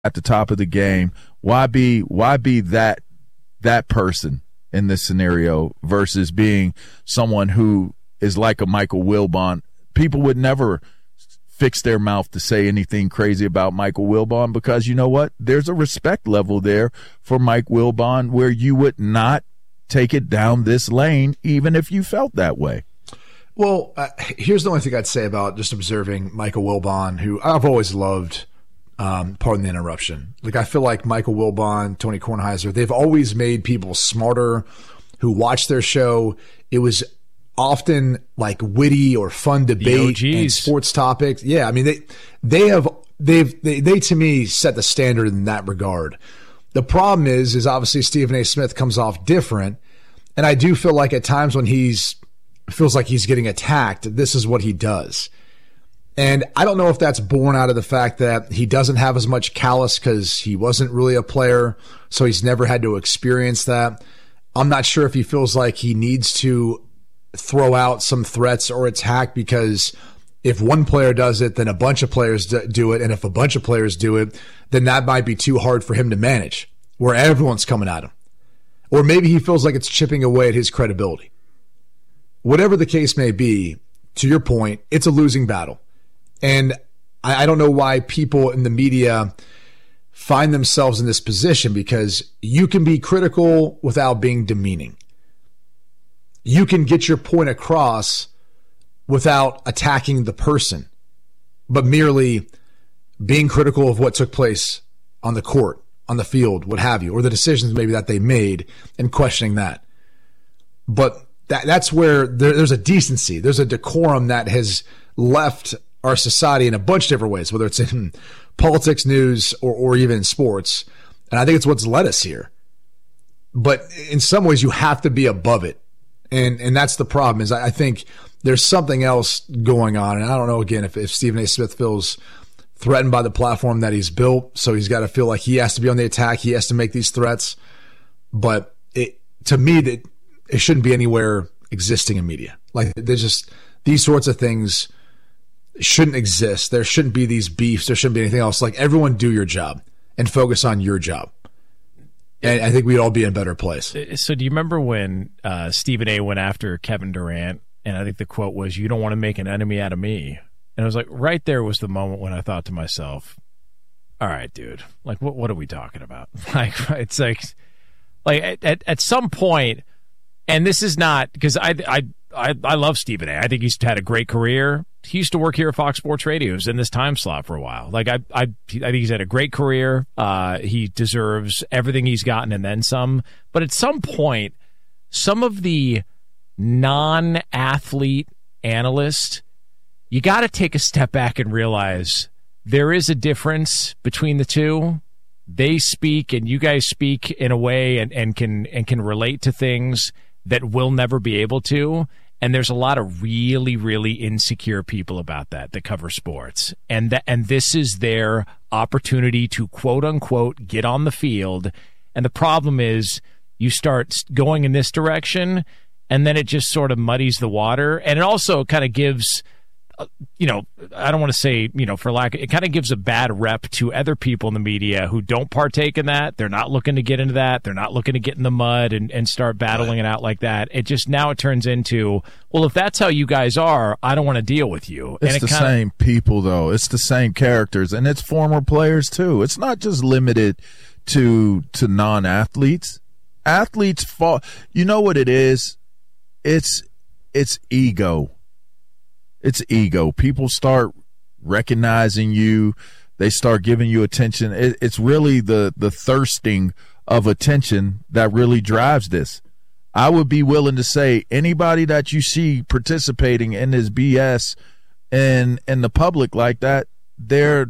at the top of the game. Why be that person in this scenario versus being someone who is like a Michael Wilbon? People would never fix their mouth to say anything crazy about Michael Wilbon because you know what? There's a respect level there for Mike Wilbon where you would not take it down this lane even if you felt that way. Well, here's the only thing I'd say about just observing Michael Wilbon, who I've always loved. Pardon the interruption. Like, I feel like Michael Wilbon, Tony Kornheiser, they've always made people smarter who watch their show. It was often like witty or fun debate and sports topics. Yeah, I mean they to me set the standard in that regard. The problem is obviously Stephen A. Smith comes off different, and I do feel like at times when feels like he's getting attacked, this is what he does. And I don't know if that's born out of the fact that he doesn't have as much callus because he wasn't really a player, so he's never had to experience that. I'm not sure if he feels like he needs to throw out some threats or attack because if one player does it, then a bunch of players do it. And if a bunch of players do it, then that might be too hard for him to manage where everyone's coming at him. Or maybe he feels like it's chipping away at his credibility. Whatever the case may be, to your point, it's a losing battle. And I don't know why people in the media find themselves in this position because you can be critical without being demeaning. You can get your point across without attacking the person, but merely being critical of what took place on the court, on the field, what have you, or the decisions maybe that they made and questioning that. But that's where there's a decency, there's a decorum that has left our society in a bunch of different ways, whether it's in politics, news, or even sports. And I think it's what's led us here. But in some ways, you have to be above it. And that's the problem is I think there's something else going on. And I don't know, again, if Stephen A. Smith feels threatened by the platform that he's built. So he's got to feel like he has to be on the attack. He has to make these threats. But to me, it shouldn't be anywhere existing in media. Like there's just these sorts of things shouldn't exist. There shouldn't be these beefs. There shouldn't be anything else. Like everyone do your job and focus on your job. And I think we'd all be in a better place. So do you remember when Stephen A. went after Kevin Durant? And I think the quote was, "You don't want to make an enemy out of me." And I was like, right there was the moment when I thought to myself, all right, dude, like what are we talking about? Like, it's like at some point, and this is not because I love Stephen A. I think he's had a great career. He used to work here at Fox Sports Radio. He was in this time slot for a while. Like I think he's had a great career. He deserves everything he's gotten and then some. But at some point, some of the non-athlete analysts, you got to take a step back and realize there is a difference between the two. They speak and you guys speak in a way and can relate to things that we'll never be able to. And there's a lot of really, really insecure people about that cover sports. And this is their opportunity to, quote unquote, get on the field. And the problem is you start going in this direction, and then it just sort of muddies the water. And it also kind of gives, I don't want to say, for lack of, it kind of gives a bad rep to other people in the media who don't partake in that. They're not looking to get into that. They're not looking to get in the mud and start battling it out like that. It just, now it turns into, well, if that's how you guys are, I don't want to deal with you. It's the same people, though. It's the same characters, and it's former players, too. It's not just limited to non-athletes. Athletes fall. You know what it is? It's ego. It's ego. People start recognizing you. They start giving you attention. It's really the thirsting of attention that really drives this. I would be willing to say anybody that you see participating in this BS and the public like that, they're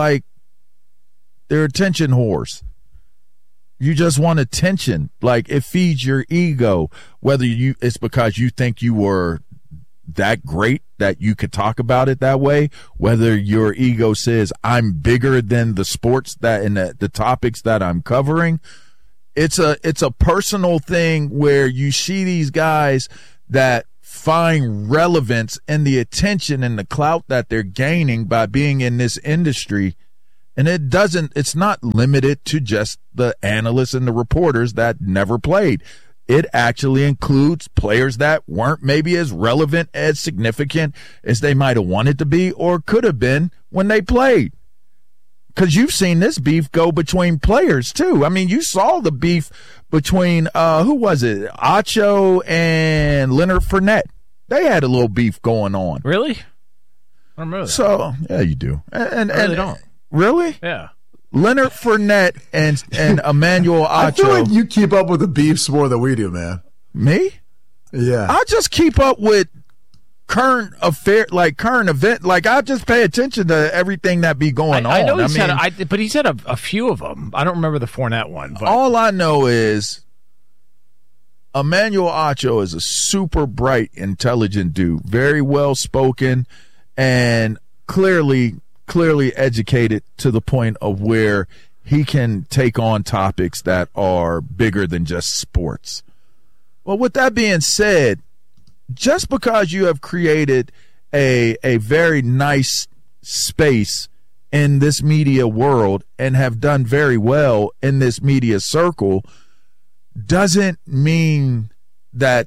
attention whores. You just want attention. Like, it feeds your ego, whether it's because you think you were that great that you could talk about it that way, whether your ego says I'm bigger than the sports that and the topics that I'm covering. It's a personal thing where you see these guys that find relevance in the attention and the clout that they're gaining by being in this industry, And it's not limited to just the analysts and the reporters that never played. It actually includes players that weren't maybe as relevant, as significant as they might have wanted to be or could have been when they played. Because you've seen this beef go between players, too. I mean, you saw the beef between, who was it? Acho and Leonard Fournette. They had a little beef going on. Really? I don't remember that. So, yeah, you do. And I really don't. Really? Yeah. Leonard Fournette and Emmanuel Acho. I feel like you keep up with the beefs more than we do, man. Me? Yeah. I just keep up with current event. Like, I just pay attention to everything that be going on. I know but he's had a few of them. I don't remember the Fournette one. But. All I know is Emmanuel Acho is a super bright, intelligent dude, very well spoken, and clearly educated to the point of where he can take on topics that are bigger than just sports. Well, with that being said, just because you have created a very nice space in this media world and have done very well in this media circle doesn't mean that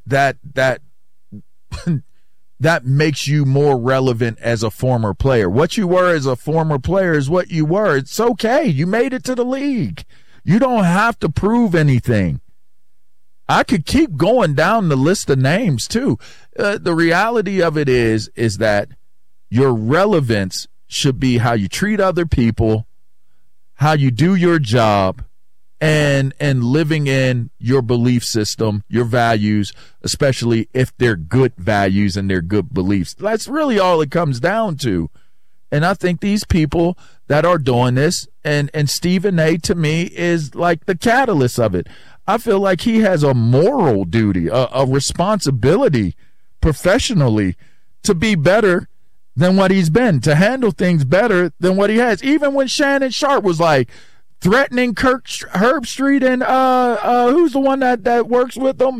that makes you more relevant as a former player. What you were as a former player is what you were. It's okay. You made it to the league. You don't have to prove anything. I could keep going down the list of names too. The reality of it is that your relevance should be how you treat other people, how you do your job, and living in your belief system, your values, especially if they're good values and they're good beliefs. That's really all it comes down to. And I think these people that are doing this, and Stephen A, to me, is like the catalyst of it. I feel like he has a moral duty, a responsibility professionally to be better than what he's been, to handle things better than what he has. Even when Shannon Sharp was like, threatening Herb Street and who's the one that works with them?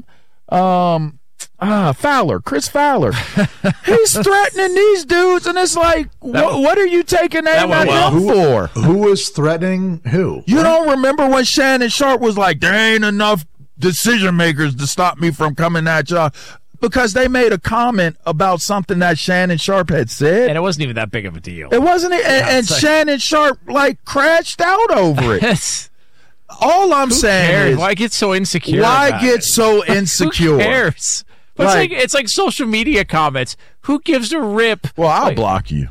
Fowler, Chris Fowler. He's threatening these dudes, and it's like, what are you taking aim at him for? Who was threatening who? You don't remember when Shannon Sharp was like, there ain't enough decision makers to stop me from coming at y'all? Because they made a comment about something that Shannon Sharp had said. And it wasn't even that big of a deal. It wasn't. And Shannon Sharp, crashed out over it. All I'm saying is, why get so insecure? Why get so insecure? Who cares? But it's like social media comments. Who gives a rip? Well, I'll block you.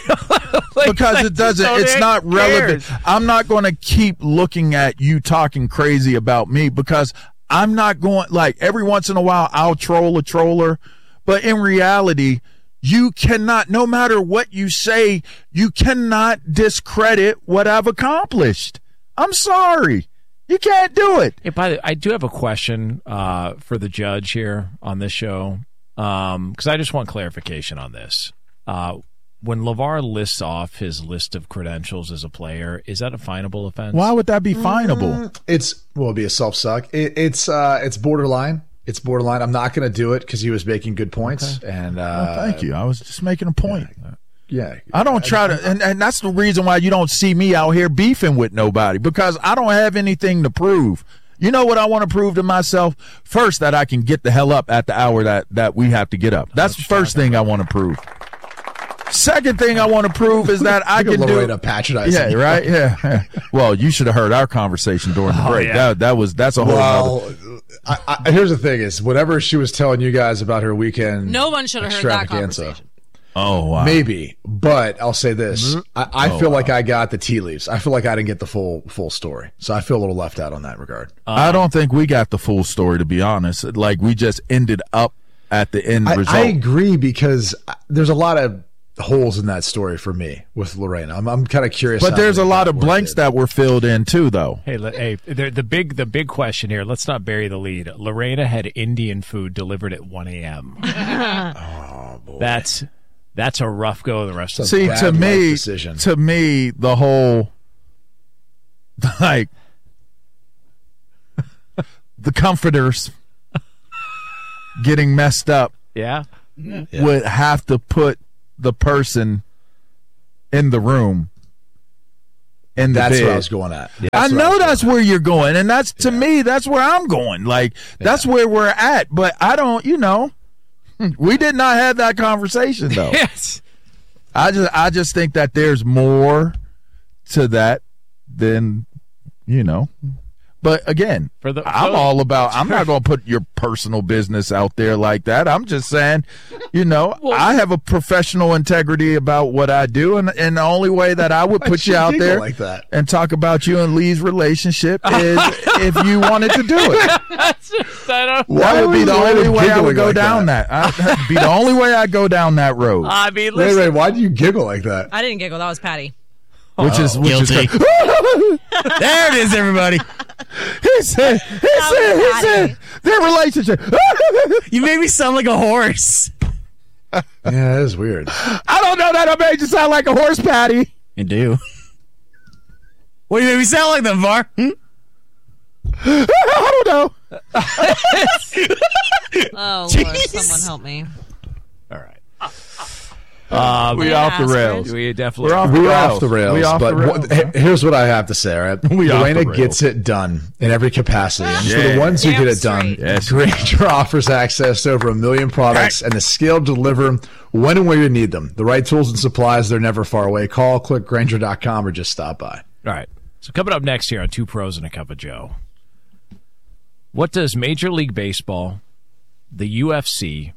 Because it doesn't. It's not relevant. I'm not going to keep looking at you talking crazy about me because I'm not going, every once in a while I'll troll a troller, but in reality, you cannot, no matter what you say, you cannot discredit what I've accomplished. I'm sorry. You can't do it. Hey, by the way, I do have a question for the judge here on this show, because I just want clarification on this. When LeVar lists off his list of credentials as a player, is that a finable offense? Why would that be finable? It'd be a self-suck. It's borderline. It's borderline. I'm not going to do it because he was making good points. Okay. And thank you. I was just making a point. Yeah. I don't try to, and that's the reason why you don't see me out here beefing with nobody, because I don't have anything to prove. You know what I want to prove to myself? First, that I can get the hell up at the hour that we have to get up. That's the first thing I want to prove. Second thing I want to prove is that I can do. Patronizing. Yeah, right. Yeah. Well, you should have heard our conversation during the break. Yeah. That's a whole. Well, here's the thing: is whatever she was telling you guys about her weekend. No one should have heard that conversation. Oh, wow. Maybe, but I'll say this: I feel like I got the tea leaves. I feel like I didn't get the full story, so I feel a little left out on that regard. I don't think we got the full story, to be honest. Like, we just ended up at the end result. I agree, because there's a lot of holes in that story for me with Lorena. I'm kind of curious. But there's a lot of blanks that were filled in too, though. Hey, the big question here. Let's not bury the lead. Lorena had Indian food delivered at 1 a.m. Oh boy, that's a rough go. The rest of see the to me the whole the comforters getting messed up. Yeah. Would have to put the person in the room in the That's bid. what I was going at. Yeah, I know that's where you're going, and that's to me, that's where I'm going. Like that's where we're at. But I don't, we did not have that conversation though. Yes. I just think that there's more to that than, But again, I'm not going to put your personal business out there like that. I'm just saying, I have a professional integrity about what I do. And the only way that I would put you out there like that and talk about you and Lee's relationship is if you wanted to do it. That would be the only way I would go down that. That'd be the only way I go down that road. I mean, listen. Wait, why do you giggle like that? I didn't giggle. That was Patty. Which is guilty. There it is, everybody. He said their relationship. You made me sound like a horse. Yeah, that is weird. I don't know that I made you sound like a horse, Patty. You do. What do you make me sound like then, Var? I don't know. Oh, Lord, someone help me. All right. We off the rails. We definitely We're off the rails. Here's what I have to say. All right, Elena gets it done in every capacity. And for the ones who get it done, Grainger offers access to over 1 million products and the skill to deliver when and where you need them. The right tools and supplies, they're never far away. Call, click Grainger.com, or just stop by. All right. So coming up next here on Two Pros and a Cup of Joe, what does Major League Baseball, the UFC,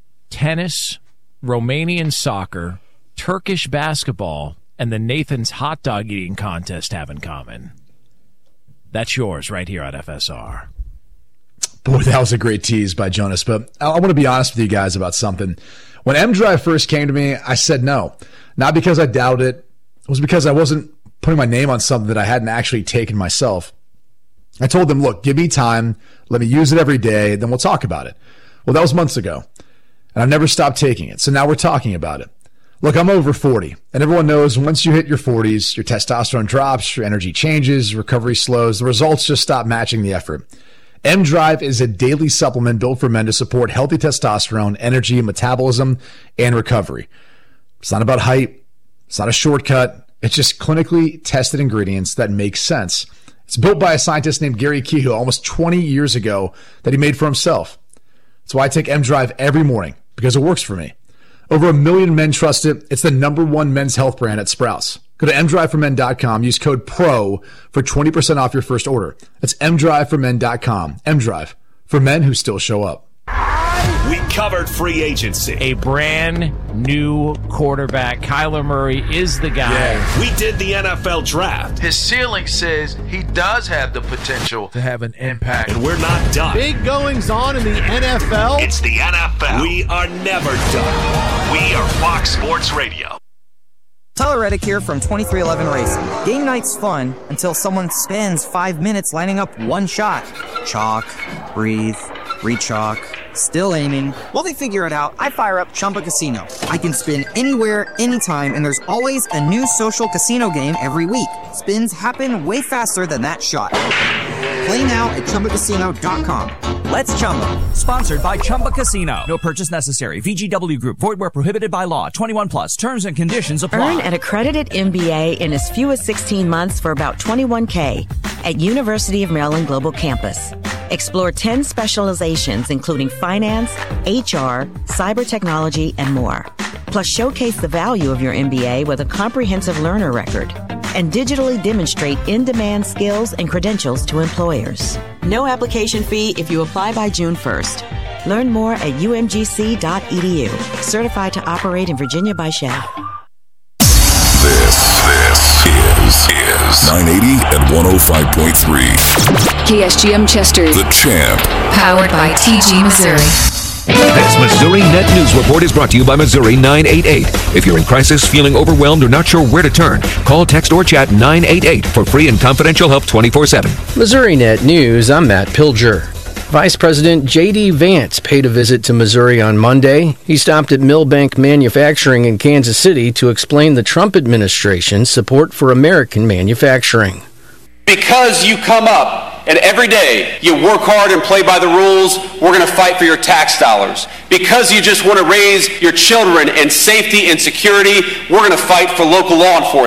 tennis, Romanian soccer, Turkish basketball, and the Nathan's hot dog eating contest have in common? That's yours right here on FSR. Boy, that was a great tease by Jonas. But I want to be honest with you guys about something. When M-Drive first came to me, I said no. Not because I doubted it. It was because I wasn't putting my name on something that I hadn't actually taken myself. I told them, look, give me time. Let me use it every day. Then we'll talk about it. Well, that was months ago. And I've never stopped taking it. So now we're talking about it. Look, I'm over 40. And everyone knows once you hit your 40s, your testosterone drops, your energy changes, recovery slows. The results just stop matching the effort. M-Drive is a daily supplement built for men to support healthy testosterone, energy, metabolism, and recovery. It's not about height. It's not a shortcut. It's just clinically tested ingredients that make sense. It's built by a scientist named Gary Kehoe almost 20 years ago that he made for himself. That's why I take M-Drive every morning, because it works for me. Over 1 million men trust it. It's the #1 men's health brand at Sprouts. Go to mdriveformen.com. Use code PRO for 20% off your first order. That's mdriveformen.com. M-Drive, for men who still show up. We covered free agency. A brand new quarterback. Kyler Murray is the guy. Yeah. We did the NFL draft. His ceiling says he does have the potential to have an impact. And we're not done. Big goings on in the NFL. It's the NFL. We are never done. We are Fox Sports Radio. Tyler Reddick here from 2311 Racing. Game night's fun until someone spends 5 minutes lining up one shot. Chalk, breathe, re-chalk, still aiming. While they figure it out, I fire up Chumba Casino. I can spin anywhere, anytime, and there's always a new social casino game every week. Spins happen way faster than that shot. Play now at ChumbaCasino.com. Let's Chumba. Sponsored by Chumba Casino. No purchase necessary. VGW Group. Void where prohibited by law. 21 plus. Terms and conditions apply. Earn an accredited MBA in as few as 16 months for about $21K at University of Maryland Global Campus. Explore 10 specializations, including finance, HR, cyber technology, and more. Plus, showcase the value of your MBA with a comprehensive learner record and digitally demonstrate in-demand skills and credentials to employers. No application fee if you apply by June 1st. Learn more at umgc.edu. Certified to operate in Virginia by Shell. This is 980 and 105.3. KSGM Chester. The Champ. Powered by TG Missouri. This Missouri Net News Report is brought to you by Missouri 988. If you're in crisis, feeling overwhelmed, or not sure where to turn, call, text, or chat 988 for free and confidential help 24/7. Missouri Net News, I'm Matt Pilger. Vice President J.D. Vance paid a visit to Missouri on Monday. He stopped at Millbank Manufacturing in Kansas City to explain the Trump administration's support for American manufacturing. Because you come up and every day you work hard and play by the rules, we're going to fight for your tax dollars. Because you just want to raise your children in safety and security, we're going to fight for local law enforcement.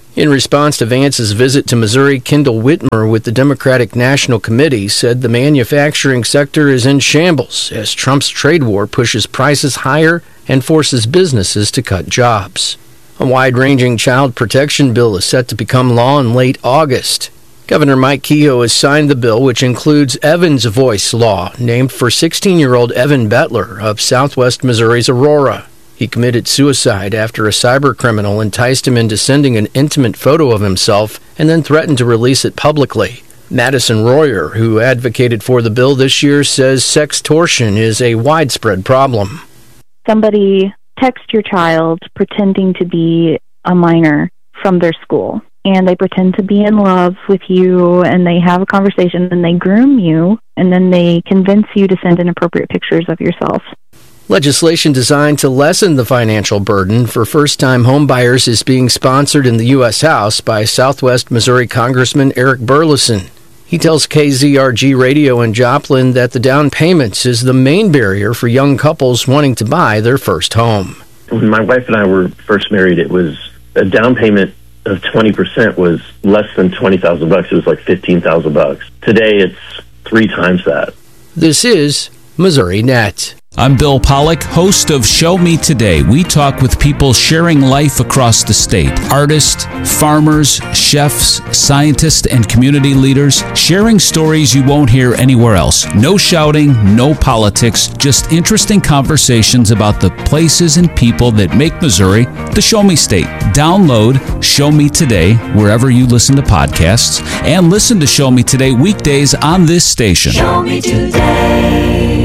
In response to Vance's visit to Missouri, Kendall Whitmer with the Democratic National Committee said the manufacturing sector is in shambles as Trump's trade war pushes prices higher and forces businesses to cut jobs. A wide-ranging child protection bill is set to become law in late August. Governor Mike Kehoe has signed the bill, which includes Evan's Voice Law, named for 16-year-old Evan Bettler of southwest Missouri's Aurora. He committed suicide after a cybercriminal enticed him into sending an intimate photo of himself and then threatened to release it publicly. Madison Royer, who advocated for the bill this year, says sextortion is a widespread problem. Somebody texts your child pretending to be a minor from their school, and they pretend to be in love with you, and they have a conversation, and they groom you, and then they convince you to send inappropriate pictures of yourself. Legislation designed to lessen the financial burden for first-time homebuyers is being sponsored in the U.S. House by Southwest Missouri Congressman Eric Burleson. He tells KZRG Radio in Joplin that the down payments is the main barrier for young couples wanting to buy their first home. When my wife and I were first married, it was a down payment of 20% was less than $20,000. It was like $15,000. Today, it's 3 times that. This is Missouri Net. I'm Bill Pollack, host of Show Me Today. We talk with people sharing life across the state. Artists, farmers, chefs, scientists, and community leaders sharing stories you won't hear anywhere else. No shouting, no politics, just interesting conversations about the places and people that make Missouri the Show Me State. Download Show Me Today wherever you listen to podcasts and listen to Show Me Today weekdays on this station. Show Me Today.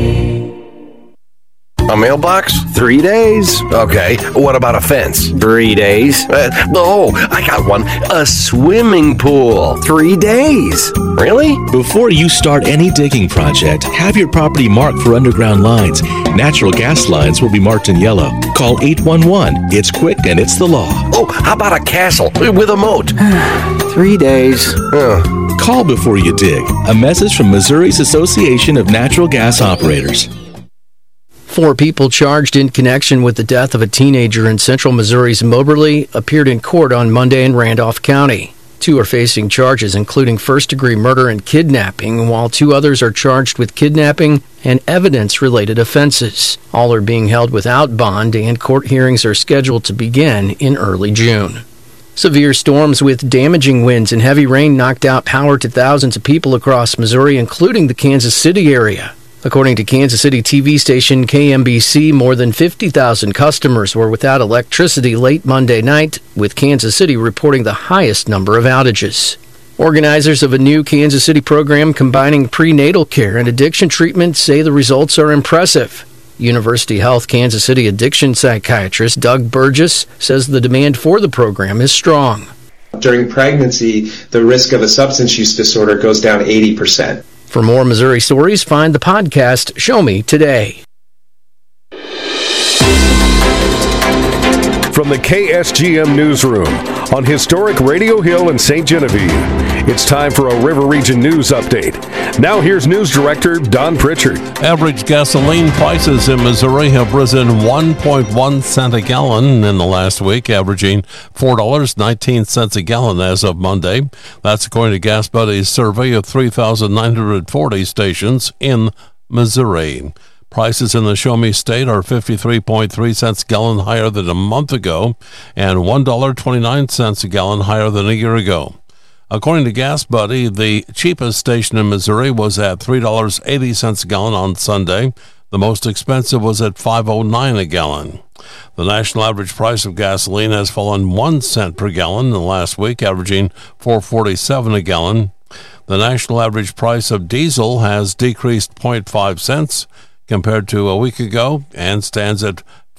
A mailbox? 3 days. Okay. What about a fence? 3 days. I got one. A swimming pool. 3 days. Really? Before you start any digging project, have your property marked for underground lines. Natural gas lines will be marked in yellow. Call 811. It's quick and it's the law. Oh, how about a castle with a moat? 3 days. Call before you dig. A message from Missouri's Association of Natural Gas Operators. 4 people charged in connection with the death of a teenager in central Missouri's Moberly appeared in court on Monday in Randolph County. 2 are facing charges including first-degree murder and kidnapping, while 2 others are charged with kidnapping and evidence-related offenses. All are being held without bond, and court hearings are scheduled to begin in early June. Severe storms with damaging winds and heavy rain knocked out power to thousands of people across Missouri, including the Kansas City area. According to Kansas City TV station KMBC, more than 50,000 customers were without electricity late Monday night, with Kansas City reporting the highest number of outages. Organizers of a new Kansas City program combining prenatal care and addiction treatment say the results are impressive. University Health Kansas City addiction psychiatrist Doug Burgess says the demand for the program is strong. During pregnancy, the risk of a substance use disorder goes down 80%. For more Missouri stories, find the podcast Show Me Today. From the KSGM Newsroom on historic Radio Hill in St. Genevieve, it's time for a River Region News Update. Now here's News Director Don Pritchard. Average gasoline prices in Missouri have risen 1.1 cents a gallon in the last week, averaging $4.19 a gallon as of Monday. That's according to Gas Buddy's survey of 3,940 stations in Missouri. Prices in the Show Me State are 53.3 cents a gallon higher than a month ago and $1.29 a gallon higher than a year ago. According to Gas Buddy, the cheapest station in Missouri was at $3.80 a gallon on Sunday. The most expensive was at $5.09 a gallon. The national average price of gasoline has fallen 1 cent per gallon in the last week, averaging $4.47 a gallon. The national average price of diesel has decreased 0.5 cents compared to a week ago and stands at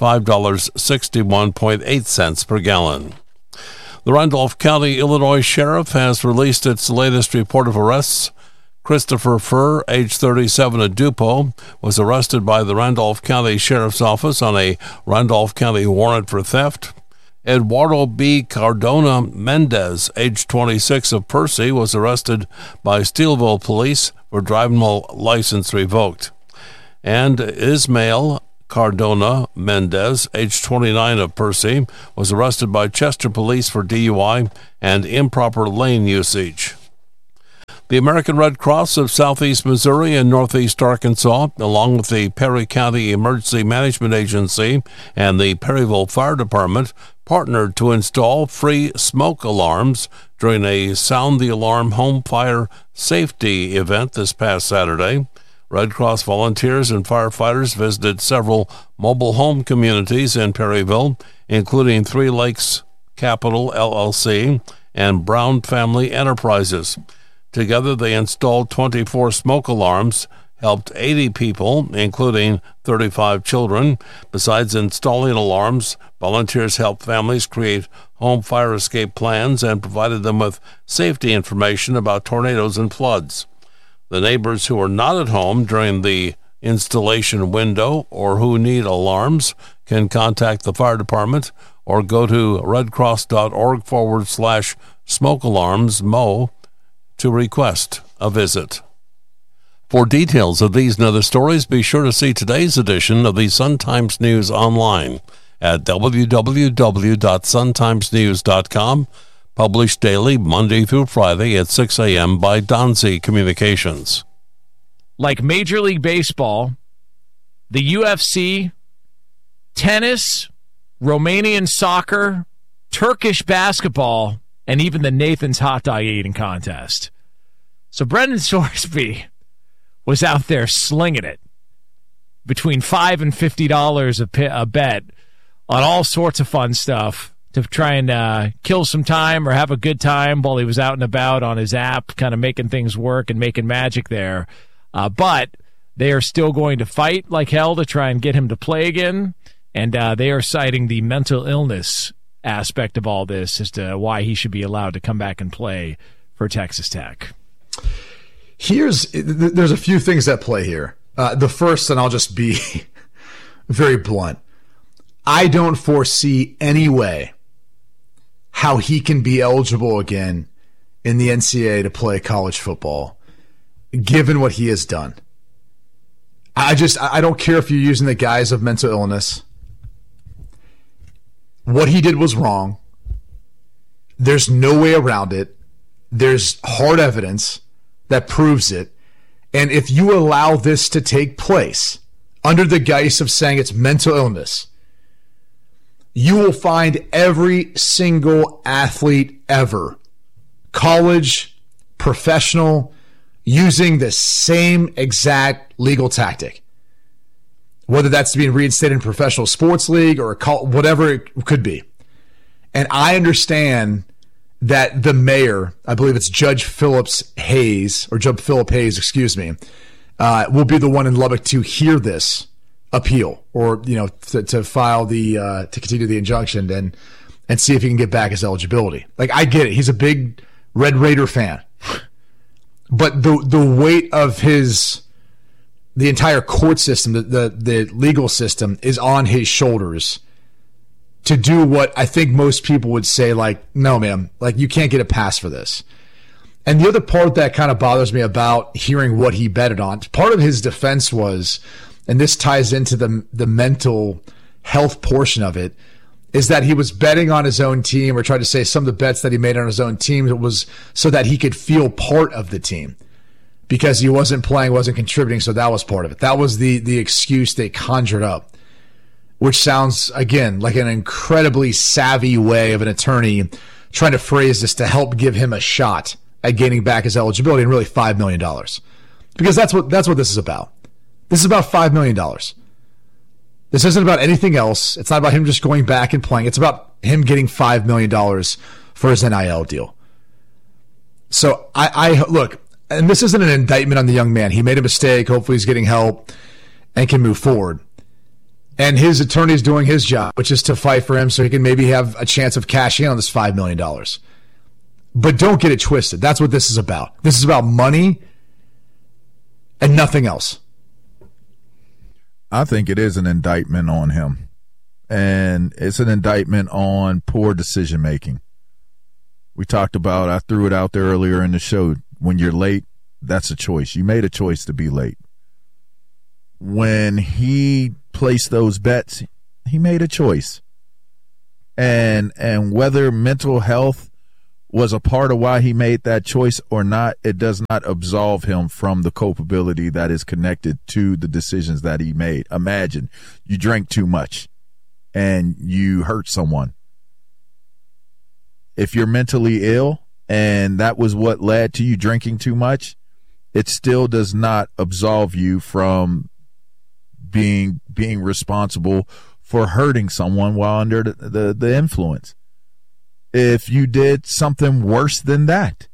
$5.61.8 per gallon. The Randolph County, Illinois Sheriff has released its latest report of arrests. Christopher Furr, age 37 of Dupo, was arrested by the Randolph County Sheriff's Office on a Randolph County warrant for theft. Eduardo B. Cardona Mendez, age 26 of Percy, was arrested by Steelville police for driving while license revoked. And Ismael Cardona Mendez, age 29 of Percy, was arrested by Chester police for DUI and improper lane usage. The American Red Cross of Southeast Missouri and Northeast Arkansas, along with the Perry County Emergency Management Agency and the Perryville Fire Department, partnered to install free smoke alarms during a Sound the Alarm home fire safety event this past Saturday. Red Cross volunteers and firefighters visited several mobile home communities in Perryville, including Three Lakes Capital LLC and Brown Family Enterprises. Together, they installed 24 smoke alarms, helped 80 people, including 35 children. Besides installing alarms, volunteers helped families create home fire escape plans and provided them with safety information about tornadoes and floods. The neighbors who are not at home during the installation window or who need alarms can contact the fire department or go to redcross.org/smoke alarms MO to request a visit. For details of these and other stories, be sure to see today's edition of the Sun-Times News online at www.suntimesnews.com, published daily Monday through Friday at 6 a.m. by Donzi Communications. Like Major League Baseball, the UFC, tennis, Romanian soccer, Turkish basketball, and even the Nathan's hot dog eating contest. So Brendan Sorsby was out there slinging it between $5 and $50 a bet on all sorts of fun stuff to try and kill some time or have a good time while he was out and about on his app, kind of making things work and making magic there. But they are still going to fight like hell to try and get him to play again, and they are citing the mental illness aspect of all this as to why he should be allowed to come back and play for Texas Tech. There's a few things at play here. The first, and I'll just be very blunt, I don't foresee any way how he can be eligible again in the NCAA to play college football, given what he has done. I don't care if you're using the guise of mental illness. What he did was wrong. There's no way around it. There's hard evidence that proves it. And if you allow this to take place under the guise of saying it's mental illness, you will find every single athlete ever, college, professional, using the same exact legal tactic. Whether that's being reinstated in a professional sports league or whatever it could be. And I understand that the mayor, I believe it's Judge Philip Hayes, will be the one in Lubbock to hear this appeal or, to file to continue the injunction and see if he can get back his eligibility. Like, I get it. He's a big Red Raider fan. But the weight of the entire court system, the legal system, is on his shoulders to do what I think most people would say, like, no, man, like, you can't get a pass for this. And the other part that kind of bothers me about hearing what he betted on, part of his defense was, and this ties into the mental health portion of it, is that he was betting on his own team, or tried to say some of the bets that he made on his own team was so that he could feel part of the team. Because he wasn't playing, wasn't contributing, so that was part of it. That was the excuse they conjured up, which sounds, again, like an incredibly savvy way of an attorney trying to phrase this to help give him a shot at gaining back his eligibility, and really $5 million. Because that's what this is about. This is about $5 million. This isn't about anything else. It's not about him just going back and playing. It's about him getting $5 million for his NIL deal. So I look, and this isn't an indictment on the young man. He made a mistake. Hopefully he's getting help and can move forward. And his attorney's doing his job, which is to fight for him so he can maybe have a chance of cashing in on this $5 million. But don't get it twisted. That's what this is about. This is about money and nothing else. I think it is an indictment on him. And it's an indictment on poor decision making. We talked about, I threw it out there earlier in the show, when you're late, that's a choice. You made a choice to be late. When he place those bets, he made a choice. And whether mental health was a part of why he made that choice or not, it does not absolve him from the culpability that is connected to the decisions that he made. Imagine you drank too much and you hurt someone. If you're mentally ill and that was what led to you drinking too much, it still does not absolve you from being responsible for hurting someone while under the influence. If you did something worse than that,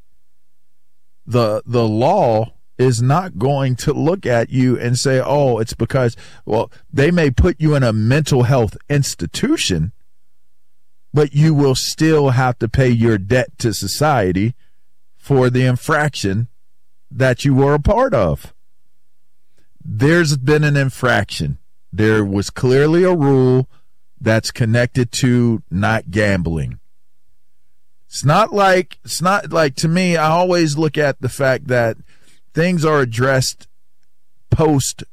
the law is not going to look at you and say, oh, it's because, well, they may put you in a mental health institution, but you will still have to pay your debt to society for the infraction that you were a part of. There's been an infraction. There was clearly a rule that's connected to not gambling. It's not like to me, I always look at the fact that things are addressed post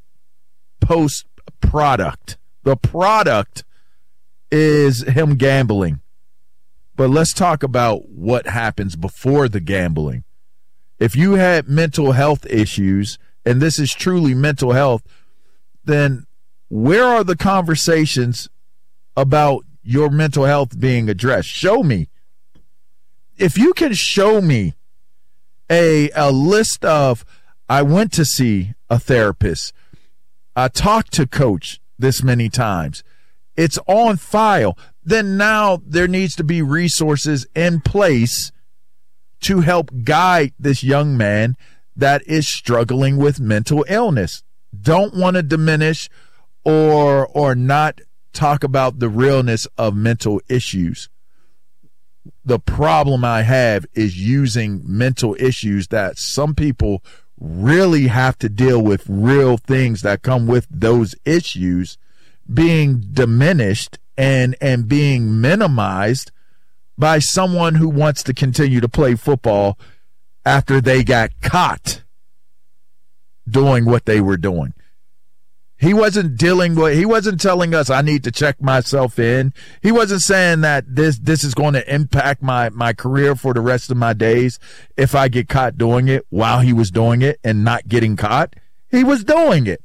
product. The product is him gambling. But let's talk about what happens before the gambling. If you had mental health issues, and this is truly mental health, then where are the conversations about your mental health being addressed? Show me. If you can show me a list of, I went to see a therapist, I talked to coach this many times, it's on file, then now there needs to be resources in place to help guide this young man that is struggling with mental illness. Don't want to diminish or not talk about the realness of mental issues. The problem I have is using mental issues that some people really have to deal with, real things that come with those issues, being diminished and being minimized by someone who wants to continue to play football after they got caught doing what they were doing. He wasn't telling us I need to check myself in. He wasn't saying that this is going to impact my career for the rest of my days if I get caught doing it while he was doing it and not getting caught. He was doing it.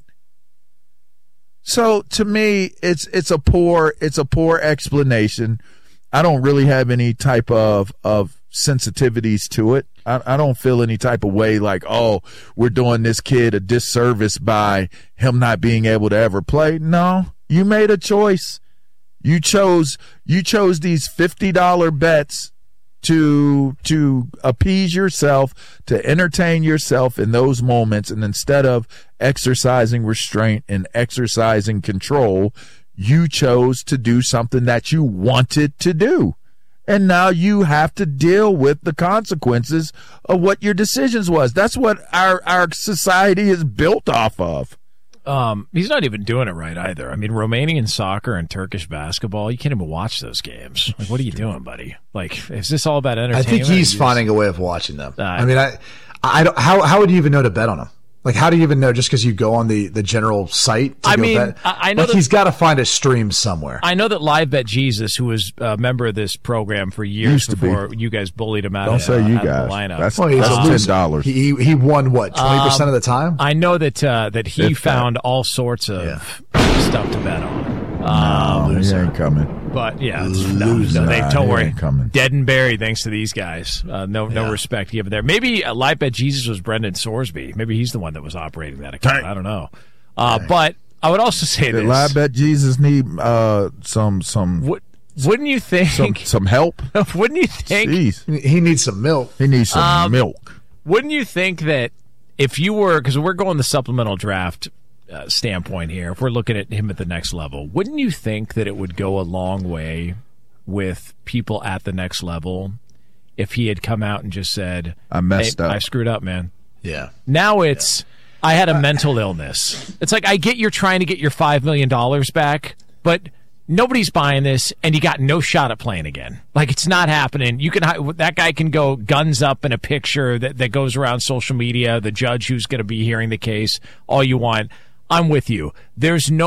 So to me, it's a poor explanation. I don't really have any type of sensitivities to it. I don't feel any type of way like, oh, we're doing this kid a disservice by him not being able to ever play. No, you made a choice. You chose these $50 bets to appease yourself, to entertain yourself in those moments, and instead of exercising restraint and exercising control, you chose to do something that you wanted to do. And now you have to deal with the consequences of what your decisions was. That's what our society is built off of. He's not even doing it right either. I mean, Romanian soccer and Turkish basketball, you can't even watch those games. Like, what are you doing, buddy? Like, is this all about entertainment? I think he's finding a way of watching them. I mean, I don't, how would you even know to bet on them? Like, how do you even know just because you go on the general site to bet? I know he's got to find a stream somewhere. I know that Live Bet Jesus, who was a member of this program for years before you guys bullied him out of the lineup. That's $10. He won, what, 20% of the time? I know that he found all sorts of stuff to bet on. He ain't coming. But yeah, Loser. don't worry. Coming. Dead and buried, thanks to these guys. No respect given there. Maybe Live Bet Jesus was Brendan Sorsby. Maybe he's the one that was operating that account. I don't know. But I would also say Did this. Live Bet Jesus need some wouldn't you think some help? Wouldn't you think he needs some milk? He needs some milk. Wouldn't you think that if you were, because we're going the supplemental draft standpoint here, if we're looking at him at the next level, wouldn't you think that it would go a long way with people at the next level if he had come out and just said, I messed up. I screwed up, man. Yeah. Now it's, I had a mental illness. It's like, I get you're trying to get your $5 million back, but nobody's buying this, and you got no shot at playing again. Like, it's not happening. That guy can go guns up in a picture that goes around social media, the judge who's going to be hearing the case, all you want. I'm with you. There's no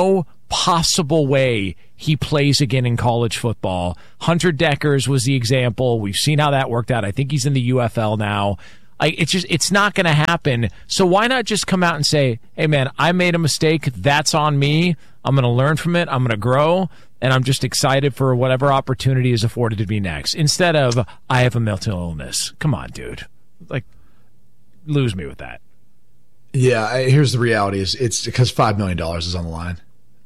possible way he plays again in college football. Hunter Deckers was the example. We've seen how that worked out. I think he's in the UFL now. It's not going to happen. So why not just come out and say, hey, man, I made a mistake. That's on me. I'm going to learn from it. I'm going to grow. And I'm just excited for whatever opportunity is afforded to me next. Instead of, I have a mental illness. Come on, dude. Like, lose me with that. Yeah, here's the reality. It's because $5 million is on the line.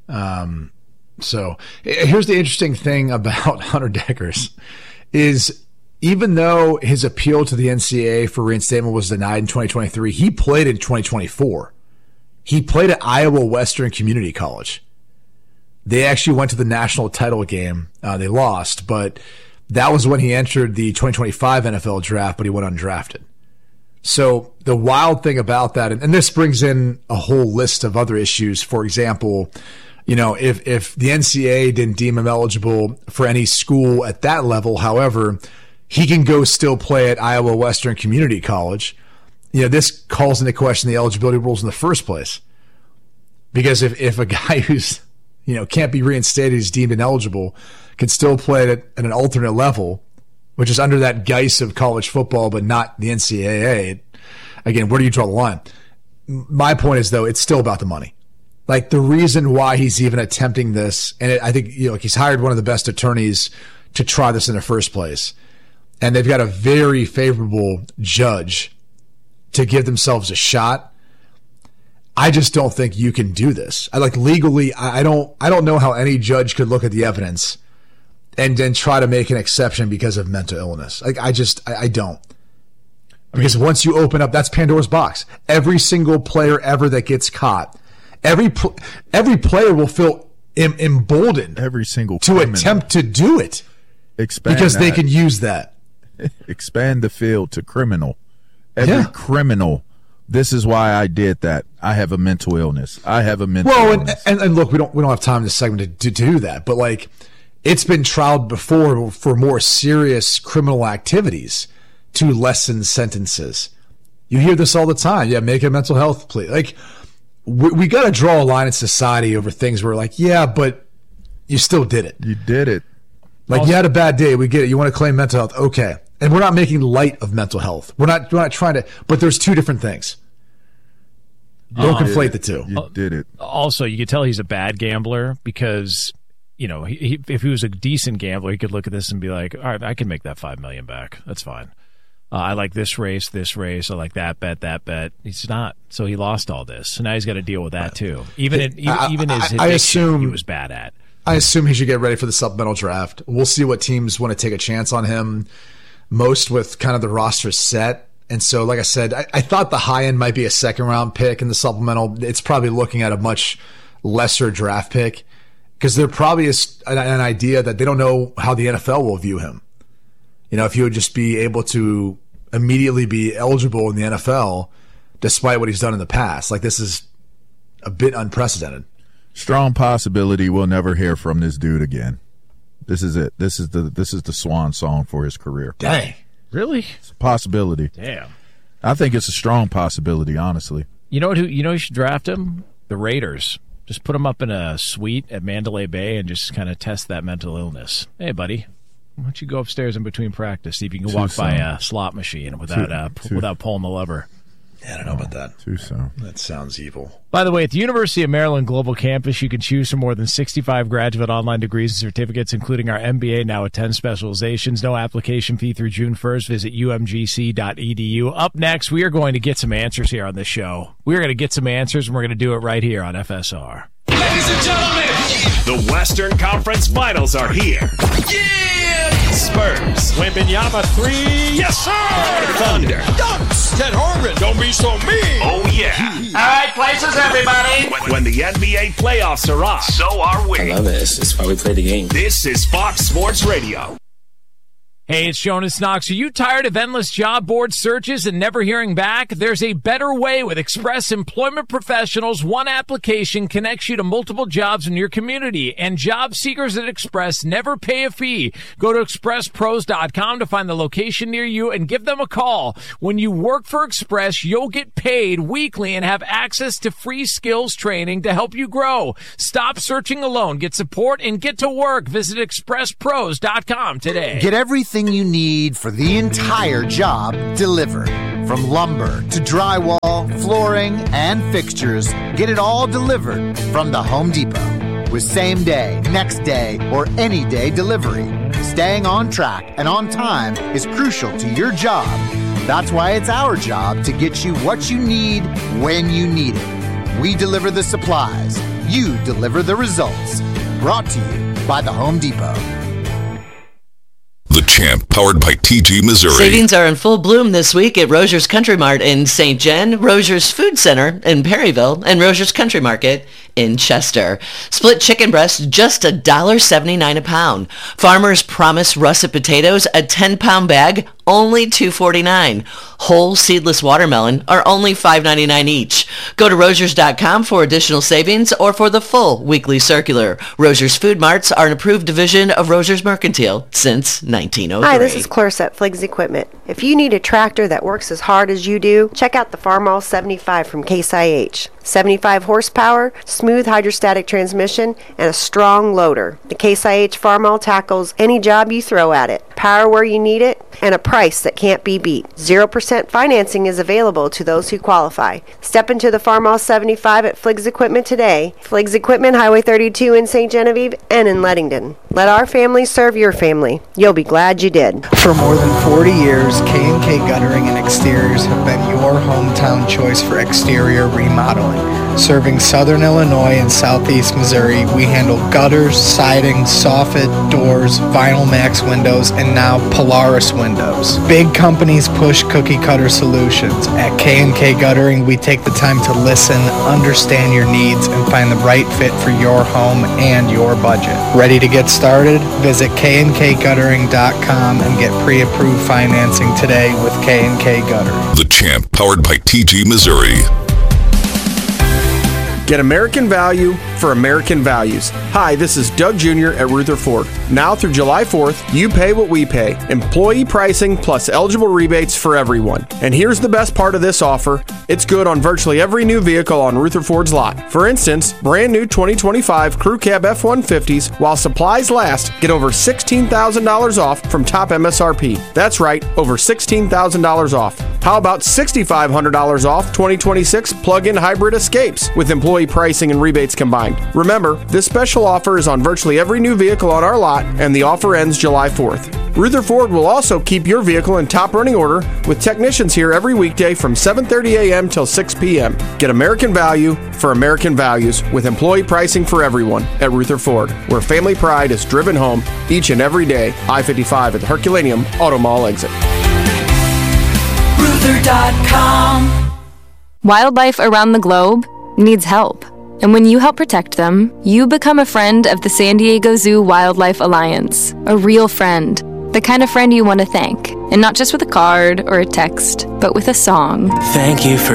So here's the interesting thing about Hunter Deckers is even though his appeal to the NCAA for reinstatement was denied in 2023, he played in 2024. He played at Iowa Western Community College. They actually went to the national title game. They lost, but that was when he entered the 2025 NFL draft, but he went undrafted. So the wild thing about that, and this brings in a whole list of other issues. For example, if the NCAA didn't deem him eligible for any school at that level, however, he can go still play at Iowa Western Community College. This calls into question the eligibility rules in the first place. Because if a guy who's, can't be reinstated, is deemed ineligible, can still play at an alternate level, which is under that guise of college football, but not the NCAA. Again, where do you draw the line? My point is, though, it's still about the money. Like, the reason why he's even attempting this, and I think he's hired one of the best attorneys to try this in the first place, and they've got a very favorable judge to give themselves a shot. I just don't think you can do this. Legally, I don't know how any judge could look at the evidence and then try to make an exception because of mental illness. I don't. Because once you open up, that's Pandora's box. Every single player ever that gets caught, every player will feel emboldened every single to attempt to do it. Expand because that. They can use that. Expand the field to criminal. Every criminal. This is why I did that. I have a mental illness. I have a mental illness. And look, we don't have time in this segment to do that, but it's been trialed before for more serious criminal activities to lessen sentences. You hear this all the time. Yeah, make a mental health plea. We got to draw a line in society over things where but you still did it. You did it. You had a bad day. We get it. You want to claim mental health. Okay. And we're not making light of mental health. We're not trying to, but there's two different things. Don't conflate the two. You did it. Also, you could tell he's a bad gambler because, if he was a decent gambler, he could look at this and be like, all right, I can make that $5 million back. That's fine. I like this race. I like that bet. He's not. So he lost all this. So now he's got to deal with that too. Even his addiction, he was bad at. I assume he should get ready for the supplemental draft. We'll see what teams want to take a chance on him, most with kind of the roster set. And so, like I said, I thought the high end might be a second-round pick in the supplemental. It's probably looking at a much lesser draft pick because there probably is an idea that they don't know how the NFL will view him. If he would just be able to immediately be eligible in the NFL despite what he's done in the past. This is a bit unprecedented. Strong possibility we'll never hear from this dude again. This is it. This is the swan song for his career. Dang. Really? It's a possibility. Damn. I think it's a strong possibility, honestly. You know what? You should draft him? The Raiders. Just put him up in a suite at Mandalay Bay and just kind of test that mental illness. Hey, buddy, why don't you go upstairs in between practice, see if you can walk by a slot machine without pulling the lever. Yeah, I don't know about that. Too soon. That sounds evil. By the way, at the University of Maryland Global Campus, you can choose from more than 65 graduate online degrees and certificates, including our MBA, now with 10 specializations. No application fee through June 1st. Visit umgc.edu. Up next, we are going to get some answers here on this show. We are going to get some answers, and we're going to do it right here on FSR. Ladies and gentlemen, the Western Conference Finals are here. Yeah! Spurs. Wembanyama 3. Yes, sir! Thunder. Dunks. Ted Harmon. Don't be so mean. Oh, yeah. All right, places, everybody. When the NBA playoffs are on, so are we. I love it. It's why we play the game. This is Fox Sports Radio. Hey, it's Jonas Knox. Are you tired of endless job board searches and never hearing back? There's a better way with Express Employment Professionals. One application connects you to multiple jobs in your community, and job seekers at Express never pay a fee. Go to expresspros.com to find the location near you and give them a call. When you work for Express, you'll get paid weekly and have access to free skills training to help you grow. Stop searching alone. Get support and get to work. Visit expresspros.com today. Get everything you need for the entire job delivered. From lumber to drywall, flooring, and fixtures, get it all delivered from the Home Depot. With same day, next day, or any day delivery. Staying on track and on time is crucial to your job. That's why it's our job to get you what you need when you need it. We deliver the supplies. You deliver the results. Brought to you by the Home Depot. The Champ, powered by TG Missouri. Savings are in full bloom this week at Roger's Country Mart in St. Jen, Roger's Food Center in Perryville, and Roger's Country Market in Chester. Split chicken breast, just $1.79 a pound. Farmer's Promise russet potatoes, a 10-pound bag, only $2.49. Whole seedless watermelon are only $5.99 each. Go to Rogers.com for additional savings or for the full weekly circular. Rogers Food Marts are an approved division of Rogers Mercantile since 1903. Hi, this is Clarissa at Fliggs Equipment. If you need a tractor that works as hard as you do, check out the Farmall 75 from Case IH. 75 horsepower, smooth hydrostatic transmission, and a strong loader. The Case IH Farmall tackles any job you throw at it. Power where you need it, and a price that can't be beat. 0% financing is available to those who qualify. Step into the Farmall 75 at Fliggs Equipment today. Fliggs Equipment, Highway 32 in St. Genevieve and in Leadington. Let our family serve your family. You'll be glad you did. For more than 40 years, K&K Guttering and Exteriors have been your hometown choice for exterior remodeling. Serving Southern Illinois and Southeast Missouri, we handle gutters, siding, soffit, doors, Vinyl Max windows, and now Polaris windows. Big companies push cookie cutter solutions. At K&K Guttering, we take the time to listen, understand your needs, and find the right fit for your home and your budget. Ready to get started? Visit KNKGuttering.com and get pre-approved financing today with K&K Guttering. The Champ, powered by TG Missouri. Get American value for American values. Hi, this is Doug Jr. at Ruther Ford. Now through July 4th, you pay what we pay. Employee pricing plus eligible rebates for everyone. And here's the best part of this offer. It's good on virtually every new vehicle on Ruther Ford's lot. For instance, brand new 2025 Crew Cab F-150s, while supplies last, get over $16,000 off from top MSRP. That's right, over $16,000 off. How about $6,500 off 2026 plug-in hybrid Escapes with employee pricing and rebates combined? Remember, this special offer is on virtually every new vehicle on our lot, and the offer ends July 4th. Ruther Ford will also keep your vehicle in top running order with technicians here every weekday from 7:30 a.m. till 6 p.m. Get American value for American values with employee pricing for everyone at Ruther Ford, where family pride is driven home each and every day. I-55 at the Herculaneum Auto Mall exit. Ruther.com. Wildlife around the globe needs help. And when you help protect them, you become a friend of the San Diego Zoo Wildlife Alliance. A real friend. The kind of friend you want to thank. And not just with a card or a text, but with a song. Thank you for